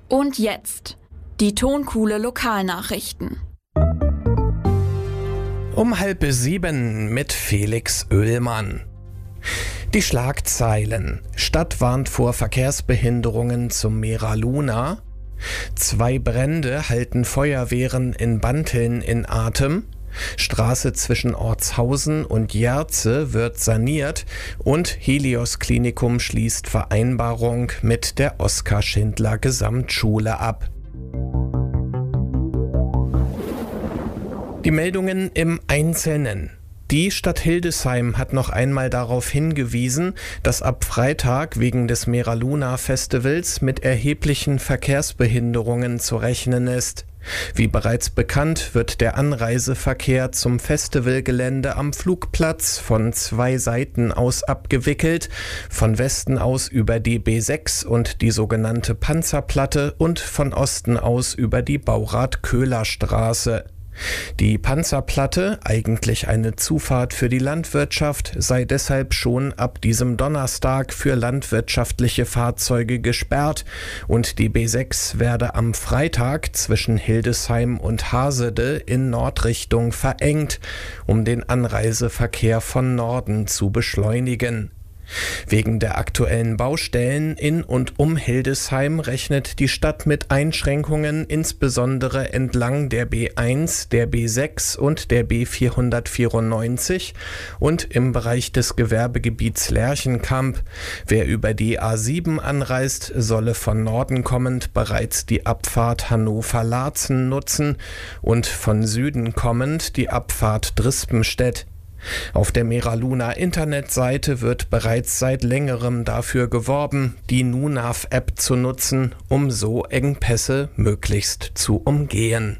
Und jetzt die Tonkuhle Lokalnachrichten. Um 6:30 mit Felix Oehlmann. Die Schlagzeilen: Stadt warnt vor Verkehrsbehinderungen zum Mera-Luna. 2 Brände halten Feuerwehren in Banteln in Atem. Straße zwischen Ortshausen und Jerze wird saniert und Helios Klinikum schließt Vereinbarung mit der Oskar-Schindler-Gesamtschule ab. Die Meldungen im Einzelnen. Die Stadt Hildesheim hat noch einmal darauf hingewiesen, dass ab Freitag wegen des Mera-Luna-Festivals mit erheblichen Verkehrsbehinderungen zu rechnen ist. Wie bereits bekannt, wird der Anreiseverkehr zum Festivalgelände am Flugplatz von 2 Seiten aus abgewickelt, von Westen aus über die B6 und die sogenannte Panzerplatte und von Osten aus über die Baurath-Köhler-Straße. Die Panzerplatte, eigentlich eine Zufahrt für die Landwirtschaft, sei deshalb schon ab diesem Donnerstag für landwirtschaftliche Fahrzeuge gesperrt und die B6 werde am Freitag zwischen Hildesheim und Hasede in Nordrichtung verengt, um den Anreiseverkehr von Norden zu beschleunigen. Wegen der aktuellen Baustellen in und um Hildesheim rechnet die Stadt mit Einschränkungen, insbesondere entlang der B1, der B6 und der B494 und im Bereich des Gewerbegebiets Lerchenkamp. Wer über die A7 anreist, solle von Norden kommend bereits die Abfahrt Hannover-Laatzen nutzen und von Süden kommend die Abfahrt Drispenstedt. Auf der Mera-Luna-Internetseite wird bereits seit längerem dafür geworben, die NUNAV-App zu nutzen, um so Engpässe möglichst zu umgehen.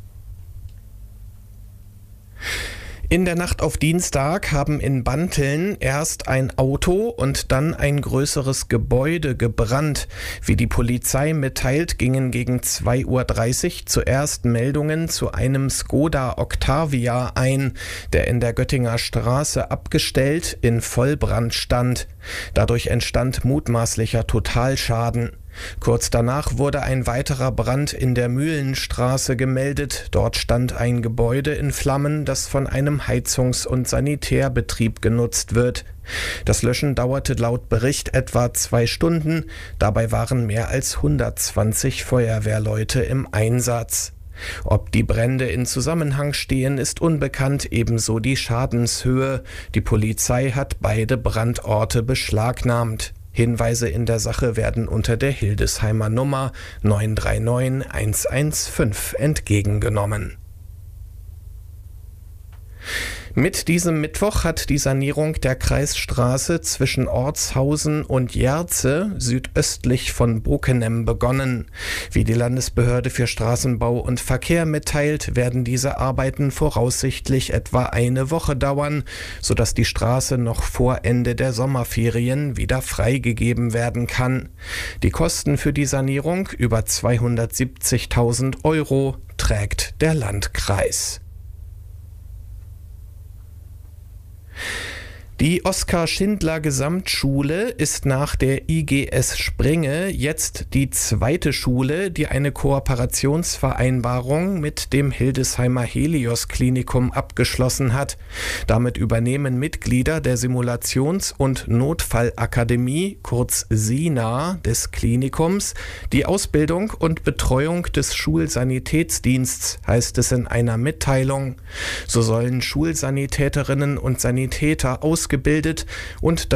In der Nacht auf Dienstag haben in Banteln erst ein Auto und dann ein größeres Gebäude gebrannt. Wie die Polizei mitteilt, gingen gegen 2:30 Uhr zuerst Meldungen zu einem Skoda Octavia ein, der in der Göttinger Straße abgestellt in Vollbrand stand. Dadurch entstand mutmaßlicher Totalschaden. Kurz danach wurde ein weiterer Brand in der Mühlenstraße gemeldet. Dort stand ein Gebäude in Flammen, das von einem Heizungs- und Sanitärbetrieb genutzt wird. Das Löschen dauerte laut Bericht etwa 2 Stunden. Dabei waren mehr als 120 Feuerwehrleute im Einsatz. Ob die Brände in Zusammenhang stehen, ist unbekannt, ebenso die Schadenshöhe. Die Polizei hat beide Brandorte beschlagnahmt. Hinweise in der Sache werden unter der Hildesheimer Nummer 939 115 entgegengenommen. Mit diesem Mittwoch hat die Sanierung der Kreisstraße zwischen Ortshausen und Jerze südöstlich von Bockenem begonnen. Wie die Landesbehörde für Straßenbau und Verkehr mitteilt, werden diese Arbeiten voraussichtlich etwa eine Woche dauern, sodass die Straße noch vor Ende der Sommerferien wieder freigegeben werden kann. Die Kosten für die Sanierung, über 270.000 Euro, trägt der Landkreis. Die Oskar-Schindler-Gesamtschule ist nach der IGS Springe jetzt die 2. Schule, die eine Kooperationsvereinbarung mit dem Hildesheimer Helios Klinikum abgeschlossen hat. Damit übernehmen Mitglieder der Simulations- und Notfallakademie, kurz SINA, des Klinikums die Ausbildung und Betreuung des Schulsanitätsdiensts, heißt es in einer Mitteilung. So sollen Schulsanitäterinnen und Sanitäter ausgebildet und